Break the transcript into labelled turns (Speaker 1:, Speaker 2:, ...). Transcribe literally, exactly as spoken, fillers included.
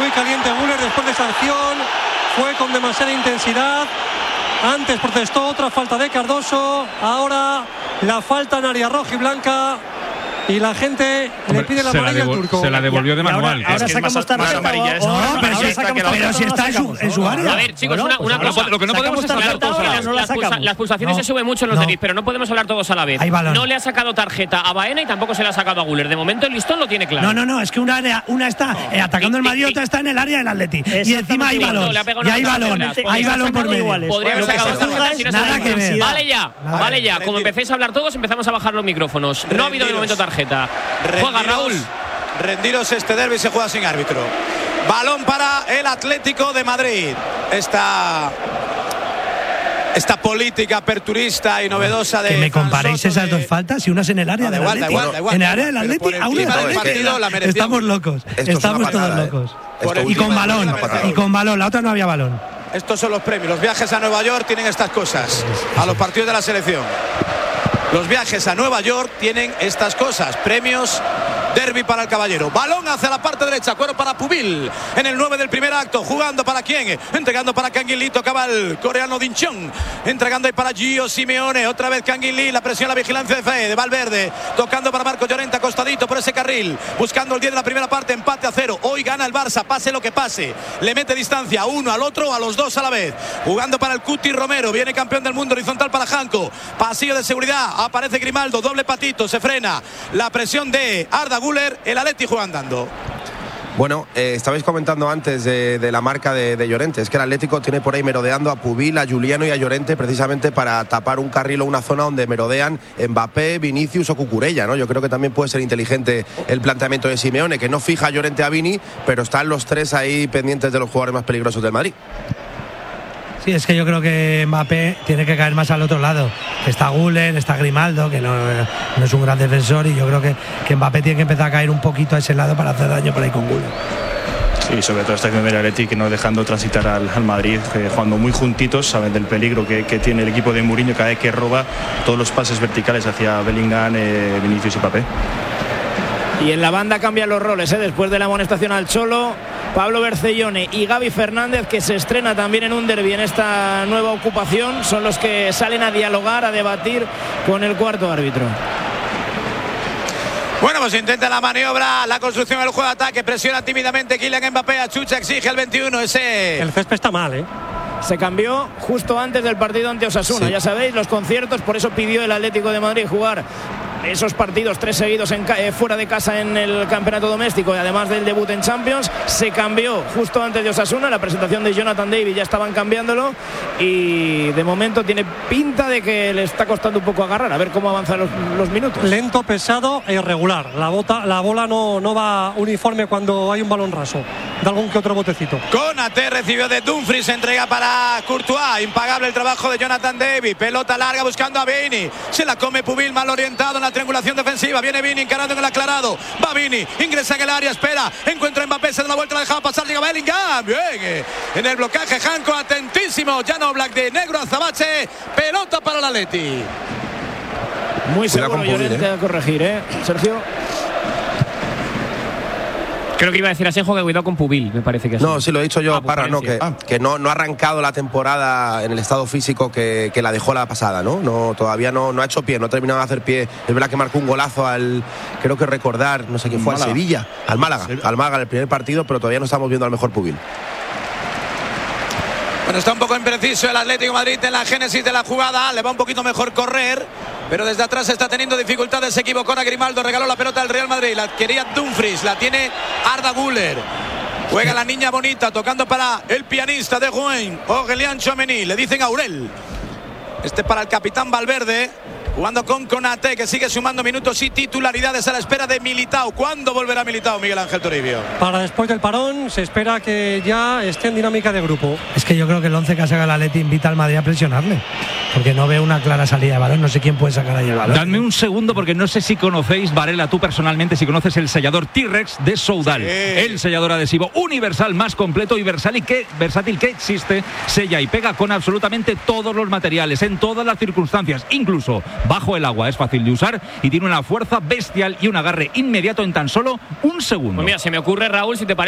Speaker 1: muy caliente Güler después de esa acción. Fue con demasiada intensidad. Antes protestó otra falta de Cardoso. Ahora la falta en área roja y blanca. Y la gente Hombre, le pide la amarilla al turco.
Speaker 2: Se la devolvió de manual.
Speaker 3: Ahora, ahora es sacamos tarjeta amarilla.
Speaker 4: Oh, oh, pero si, pero si está en su, en su área.
Speaker 5: A ver, chicos, bueno, una, una cosa.
Speaker 2: Lo que no podemos es hablar todos a la vez.
Speaker 5: No la las, pulsa, las pulsaciones no, se suben mucho en los no. denis, pero no podemos hablar todos a la vez. No le ha sacado tarjeta a Baena y tampoco se le ha sacado a Güler. De momento el listón lo tiene claro.
Speaker 4: No, no, no. Es que una, área, una está no. eh, atacando el Madrid y otra está en el área del Atleti. Y encima hay balón. Y hay balón. Hay balón por medio.
Speaker 5: Podría haber sacado tarjeta si no
Speaker 4: nada que ver.
Speaker 5: Vale ya, vale ya. Como empecéis a hablar todos, empezamos a bajar los micrófonos. No ha habido de momento tarjeta. Juega Raúl.
Speaker 6: Rendiros, este derbi se juega sin árbitro. Balón para el Atlético de Madrid. Esta esta política aperturista y novedosa de
Speaker 4: que me comparéis esas dos faltas y unas en el área no, del igual, Atleti. Igual, igual, en el área del Atleti a una del partido la estamos locos. Esto estamos todos locos. Eh. Y con balón, y con balón, la otra no había balón.
Speaker 6: Estos son los premios. Los viajes a Nueva York tienen estas cosas. A los partidos de la selección. Los viajes a Nueva York tienen estas cosas. Premios. Derbi para el Caballero. Balón hacia la parte derecha. Cuero para Pubil. En el nueve del primer acto. Jugando para quién. Entregando para Canguilí. Tocaba el coreano Dinchón. Entregando ahí para Gio Simeone. Otra vez Canguilí. La presión, la vigilancia de Fe. De Valverde. Tocando para Marco Llorente. Acostadito por ese carril. Buscando el diez de la primera parte. Empate a cero. Hoy gana el Barça. Pase lo que pase. Le mete distancia a uno, al otro, a los dos a la vez. Jugando para el Cuti Romero. Viene campeón del mundo. Horizontal para Janko. Pasillo de seguridad. Aparece Grimaldo. Doble patito. Se frena. La presión de Arda Güler, el Atleti juega andando.
Speaker 7: Bueno, eh, estabais comentando antes de, de la marca de, de Llorente. Es que el Atlético tiene por ahí merodeando a Pubil, a Juliano y a Llorente precisamente para tapar un carril o una zona donde merodean Mbappé, Vinicius o Cucurella, ¿no? Yo creo que también puede ser inteligente el planteamiento de Simeone, que no fija a Llorente a Vini, pero están los tres ahí pendientes de los jugadores más peligrosos del Madrid.
Speaker 4: Sí, es que yo creo que Mbappé tiene que caer más al otro lado. Está Güler, está Grimaldo, que no, no es un gran defensor, y yo creo que, que Mbappé tiene que empezar a caer un poquito a ese lado para hacer daño por ahí con Güler.
Speaker 8: Sí, sobre todo esta acción del Atleti, que no dejando transitar al, al Madrid, eh, jugando muy juntitos, saben del peligro que, que tiene el equipo de Mourinho cada vez que roba todos los pases verticales hacia Bellingham, eh, Vinicius y Mbappé.
Speaker 3: Y en la banda cambian los roles, ¿eh? Después de la amonestación al Cholo, Pablo Bercellone y Gaby Fernández, que se estrena también en un derbi en esta nueva ocupación, son los que salen a dialogar, a debatir con el cuarto árbitro.
Speaker 6: Bueno, pues intenta la maniobra, la construcción del juego de ataque, presiona tímidamente Kylian Mbappé, a Chucha exige el veintiuno, ese...
Speaker 1: El césped está mal, ¿eh?
Speaker 3: Se cambió justo antes del partido ante Osasuna, sí. Ya sabéis, los conciertos, por eso pidió el Atlético de Madrid jugar esos partidos tres seguidos en, eh, fuera de casa en el campeonato doméstico, y además del debut en Champions. Se cambió justo antes de Osasuna, la presentación de Jonathan David ya estaban cambiándolo, y de momento tiene pinta de que le está costando un poco agarrar, a ver cómo avanzan los, los minutos.
Speaker 1: Lento, pesado e irregular. La, bota, la bola no, no va uniforme cuando hay un balón raso. Da algún que otro botecito.
Speaker 6: Konate recibió de Dumfries, entrega para Courtois. Impagable el trabajo de Jonathan David. Pelota larga buscando a Vini. Se la come Pubil, mal orientado en la triangulación defensiva. Viene Vini encarando en el aclarado. Va Vini, ingresa en el área, espera. Encuentra a Mbappé, se da la vuelta, la dejaba pasar. Llega Bellingham. Bien. En el blocaje, Janko, atentísimo. Jan Oblak de negro a Azabache. Pelota para el Atleti.
Speaker 3: Muy seguro Llorente a corregir, ¿eh, Sergio?
Speaker 5: Creo que iba a decir a Senjo que cuidado con Pubil, me parece que es.
Speaker 7: No, sí, lo he dicho yo,
Speaker 5: ah,
Speaker 7: Parra, no, que, ah. que no, no ha arrancado la temporada en el estado físico que, que la dejó la pasada, ¿no? no Todavía no, no ha hecho pie, no ha terminado de hacer pie. Es verdad que marcó un golazo al, creo que recordar, no sé quién fue, al Sevilla, al Málaga, sí. al Málaga en el primer partido, pero todavía no estamos viendo al mejor Pubil.
Speaker 6: Bueno, está un poco impreciso el Atlético de Madrid en la génesis de la jugada, le va un poquito mejor correr, pero desde atrás está teniendo dificultades. Se equivocó a Grimaldo, regaló la pelota al Real Madrid, la quería Dumfries, la tiene Arda Güler. Juega la niña bonita, tocando para el pianista de Rouen, Aurélien Tchouameni, le dicen Aurel. Este para el capitán Valverde, jugando con Konate, que sigue sumando minutos y titularidades a la espera de Militao. ¿Cuándo volverá Militao, Miguel Ángel Toribio?
Speaker 1: Para después del parón, se espera que ya esté en dinámica de grupo.
Speaker 4: Es que yo creo que el once que saca el Atleti invita al Madrid a presionarle, porque no veo una clara salida de balón. No sé quién puede sacar ahí el balón.
Speaker 2: Dadme un segundo, porque no sé si conocéis, Varela, tú personalmente, si conoces el sellador T-Rex de Soudal. Sí. El sellador adhesivo universal más completo y versátil que, versátil que existe. Sella y pega con absolutamente todos los materiales, en todas las circunstancias, incluso bajo el agua. Es fácil de usar y tiene una fuerza bestial y un agarre inmediato en tan solo un segundo.
Speaker 5: Pues mira, se me ocurre, Raúl, si te parece.